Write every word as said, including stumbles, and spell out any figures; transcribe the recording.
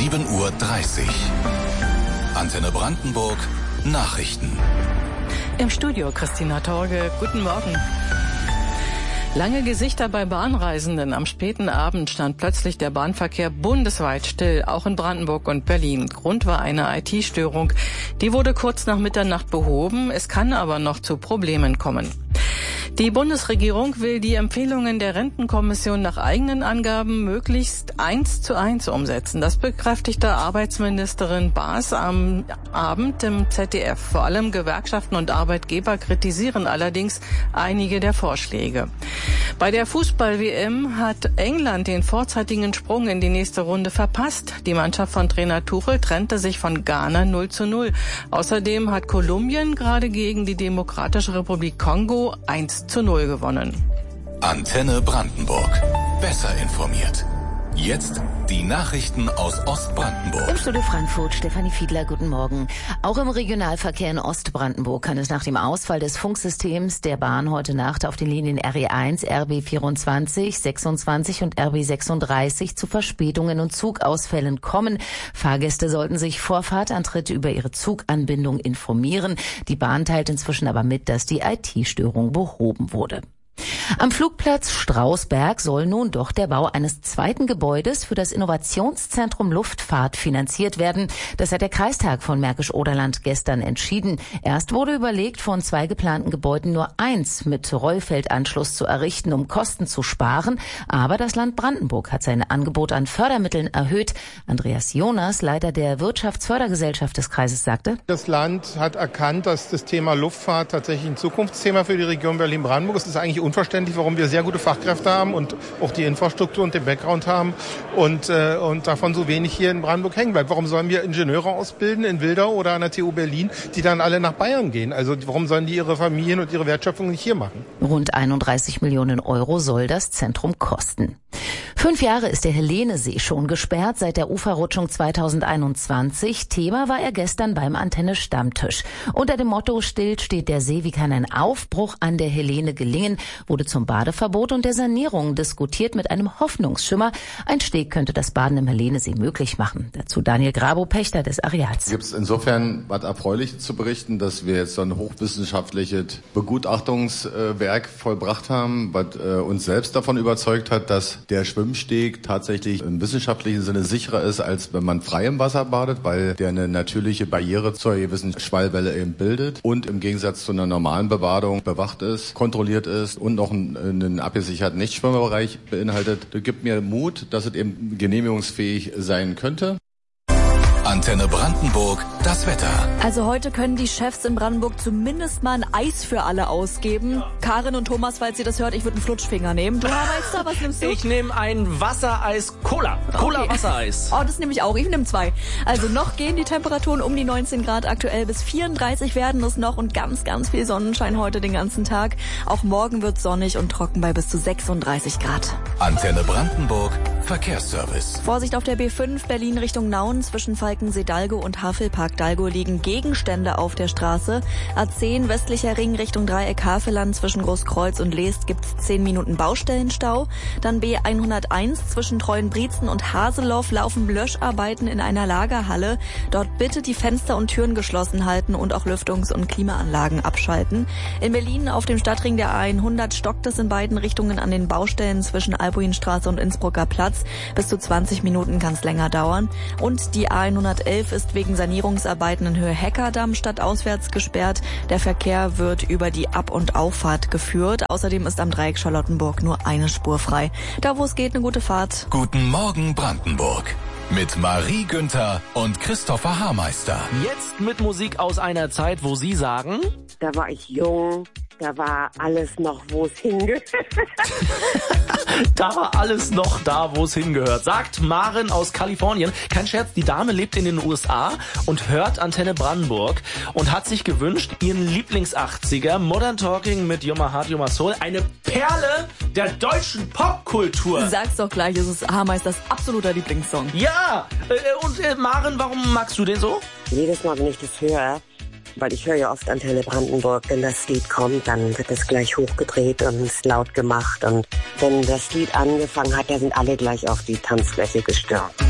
sieben Uhr dreißig. Antenne Brandenburg Nachrichten. Im Studio Christina Torge. Guten Morgen. Lange Gesichter bei Bahnreisenden. Am späten Abend stand plötzlich der Bahnverkehr bundesweit still, auch in Brandenburg und Berlin. Grund war eine I T-Störung. Die wurde kurz nach Mitternacht behoben. Es kann aber noch zu Problemen kommen. Die Bundesregierung will die Empfehlungen der Rentenkommission nach eigenen Angaben möglichst eins zu eins umsetzen. Das bekräftigte Arbeitsministerin Baas am Abend im Z D F. Vor allem Gewerkschaften und Arbeitgeber kritisieren allerdings einige der Vorschläge. Bei der Fußball-W M hat England den vorzeitigen Sprung in die nächste Runde verpasst. Die Mannschaft von Trainer Tuchel trennte sich von Ghana null zu null. Außerdem hat Kolumbien gerade gegen die Demokratische Republik Kongo eins zu null gewonnen. Antenne Brandenburg. Besser informiert. Jetzt die Nachrichten aus Ostbrandenburg. Im Studio Frankfurt, Stefanie Fiedler, guten Morgen. Auch im Regionalverkehr in Ostbrandenburg kann es nach dem Ausfall des Funksystems der Bahn heute Nacht auf den Linien R E eins, R B vierundzwanzig, sechsundzwanzig und R B sechsunddreißig zu Verspätungen und Zugausfällen kommen. Fahrgäste sollten sich vor Fahrtantritt über ihre Zuganbindung informieren. Die Bahn teilt inzwischen aber mit, dass die I T-Störung behoben wurde. Am Flugplatz Strausberg soll nun doch der Bau eines zweiten Gebäudes für das Innovationszentrum Luftfahrt finanziert werden. Das hat der Kreistag von Märkisch-Oderland gestern entschieden. Erst wurde überlegt, von zwei geplanten Gebäuden nur eins mit Rollfeldanschluss zu errichten, um Kosten zu sparen. Aber das Land Brandenburg hat sein Angebot an Fördermitteln erhöht. Andreas Jonas, Leiter der Wirtschaftsfördergesellschaft des Kreises, sagte: Das Land hat erkannt, dass das Thema Luftfahrt tatsächlich ein Zukunftsthema für die Region Berlin-Brandenburg ist. Es ist eigentlich unverständlich, warum wir sehr gute Fachkräfte haben und auch die Infrastruktur und den Background haben und, äh, und davon so wenig hier in Brandenburg hängen bleibt. Warum sollen wir Ingenieure ausbilden in Wildau oder an der T U Berlin, die dann alle nach Bayern gehen? Also warum sollen die ihre Familien und ihre Wertschöpfung nicht hier machen? Rund einunddreißig Millionen Euro soll das Zentrum kosten. Fünf Jahre ist der Helenesee schon gesperrt seit der Uferrutschung zweitausendeinundzwanzig. Thema war er gestern beim Antenne-Stammtisch. Unter dem Motto "Still steht der See, wie kann ein Aufbruch an der Helene gelingen?" wurde zum Badeverbot und der Sanierung diskutiert mit einem Hoffnungsschimmer. Ein Steg könnte das Baden im Helenesee möglich machen. Dazu Daniel Grabo, Pächter des Areals. Gibt es insofern was Erfreuliches zu berichten, dass wir jetzt so ein hochwissenschaftliches Begutachtungswerk vollbracht haben, was uns selbst davon überzeugt hat, dass der Schwimmsteg tatsächlich im wissenschaftlichen Sinne sicherer ist, als wenn man frei im Wasser badet, weil der eine natürliche Barriere zur gewissen Schwallwelle eben bildet und im Gegensatz zu einer normalen Bebadung bewacht ist, kontrolliert ist und noch einen, einen abgesicherten Nichtschwimmerbereich beinhaltet. Das gibt mir Mut, dass es eben genehmigungsfähig sein könnte. Antenne Brandenburg, das Wetter. Also heute können die Chefs in Brandenburg zumindest mal ein Eis für alle ausgeben. Karin und Thomas, falls ihr das hört, ich würde einen Flutschfinger nehmen. Du, Herr Meister, was nimmst du? Ich nehme ein Wassereis Cola. Cola Okay. Wassereis. Oh, das nehme ich auch. Ich nehme zwei. Also noch gehen die Temperaturen um die neunzehn Grad. Aktuell bis vierunddreißig werden es noch und ganz, ganz viel Sonnenschein heute den ganzen Tag. Auch morgen wird sonnig und trocken bei bis zu sechsunddreißig Grad. Antenne Brandenburg, Verkehrsservice. Vorsicht auf der B fünf Berlin Richtung Nauen zwischen Falkensee-Dalgo und Havelpark-Dalgo liegen Gegenstände auf der Straße. A zehn westlicher Ring Richtung Dreieck Haveland zwischen Großkreuz und Leest gibt's zehn Minuten Baustellenstau. Dann B hunderteins zwischen Treuenbrietzen und Haseloff laufen Löscharbeiten in einer Lagerhalle. Dort bitte die Fenster und Türen geschlossen halten und auch Lüftungs- und Klimaanlagen abschalten. In Berlin auf dem Stadtring der A hundert stockt es in beiden Richtungen an den Baustellen zwischen Albuinstraße und Innsbrucker Platz. Bis zu zwanzig Minuten kann es länger dauern. Und die A hundertelf ist wegen Sanierungsarbeiten in Höhe Heckerdamm stadtauswärts gesperrt. Der Verkehr wird über die Ab- und Auffahrt geführt. Außerdem ist am Dreieck Charlottenburg nur eine Spur frei. Da, wo es geht, eine gute Fahrt. Guten Morgen Brandenburg. Mit Marie Günther und Christopher Haarmeister. Jetzt mit Musik aus einer Zeit, wo Sie sagen... Da war ich jung, da war alles noch, wo es hingehört. Da war alles noch da, wo es hingehört, sagt Maren aus Kalifornien. Kein Scherz, die Dame lebt in den U S A und hört Antenne Brandenburg und hat sich gewünscht, ihren Lieblings-achtziger Modern Talking mit You're My Heart, You're My Soul, eine Perle der deutschen Popkultur. Sag's doch gleich, es ist Haarmeisters absoluter Lieblingssong. Ja, äh, und äh, Maren, warum magst du den so? Jedes Mal, wenn ich das höre, weil ich höre ja oft Antenne Brandenburg, wenn das Lied kommt, dann wird es gleich hochgedreht und laut gemacht. Und wenn das Lied angefangen hat, da sind alle gleich auf die Tanzfläche gestürmt.